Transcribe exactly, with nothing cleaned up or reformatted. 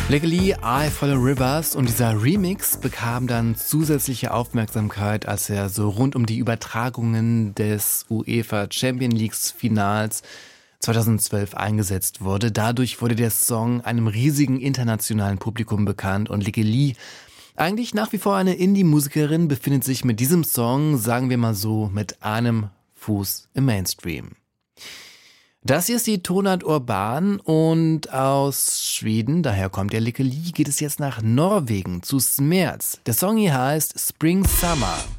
Legally, I Follow Rivers und dieser Remix bekam dann zusätzliche Aufmerksamkeit, als er so rund um die Übertragungen des UEFA Champions League Finals zweitausendzwölf eingesetzt wurde. Dadurch wurde der Song einem riesigen internationalen Publikum bekannt und Legally, eigentlich nach wie vor eine Indie-Musikerin, befindet sich mit diesem Song, sagen wir mal so, mit einem Fuß im Mainstream. Das hier ist die Tonart Urban und aus Schweden, daher kommt der Legally, geht es jetzt nach Norwegen zu Smerz. Der Song hier heißt Spring Summer.